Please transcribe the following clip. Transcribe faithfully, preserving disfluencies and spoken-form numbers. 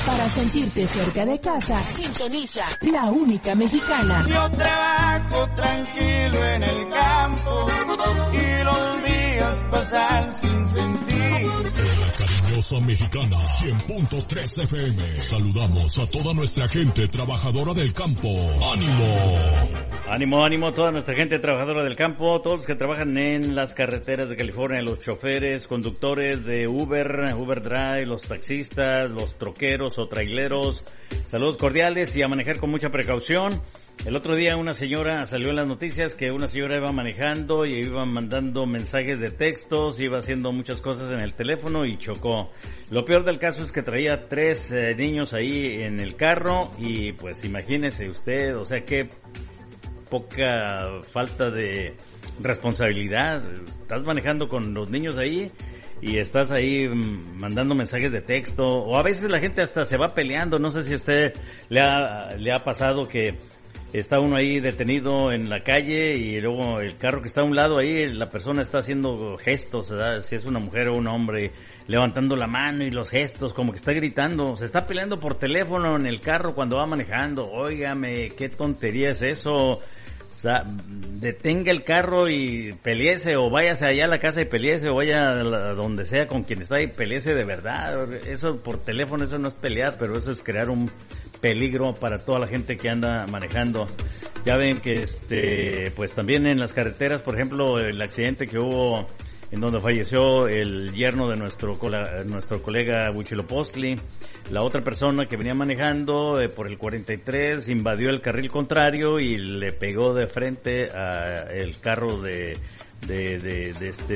Para sentirte cerca de casa, sintoniza La Única Mexicana. Yo trabajo tranquilo en el campo y los días pasan sin sentir. La cariñosa mexicana, cien punto tres F M. Saludamos a toda nuestra gente trabajadora del campo. ¡Ánimo! Ánimo, ánimo a toda nuestra gente trabajadora del campo, todos los que trabajan en las carreteras de California, los choferes, conductores de Uber, Uber Drive, los taxistas, los troqueros o traileros. Saludos cordiales y a manejar con mucha precaución. El otro día una señora salió en las noticias que una señora iba manejando y iba mandando mensajes de textos, iba haciendo muchas cosas en el teléfono y chocó. Lo peor del caso es que traía tres eh, niños ahí en el carro y pues imagínese usted, o sea que poca falta de responsabilidad. Estás manejando con los niños ahí y estás ahí mandando mensajes de texto, o a veces la gente hasta se va peleando. No sé si a usted le ha, le ha pasado que está uno ahí detenido en la calle y luego el carro que está a un lado ahí, la persona está haciendo gestos, ¿verdad? Si es una mujer o un hombre, levantando la mano y los gestos, como que está gritando, se está peleando por teléfono en el carro cuando va manejando. Óigame, qué tontería es eso. O sea, detenga el carro y peleese, o váyase allá a la casa y peleese, o vaya a donde sea con quien está y peleese de verdad. Eso por teléfono, eso no es pelear, pero eso es crear un peligro para toda la gente que anda manejando. Ya ven que este pues también en las carreteras, por ejemplo, el accidente que hubo en donde falleció el yerno de nuestro nuestro colega Huitzilopochtli, la otra persona que venía manejando eh, por el cuarenta y tres invadió el carril contrario y le pegó de frente a el carro de de de, de este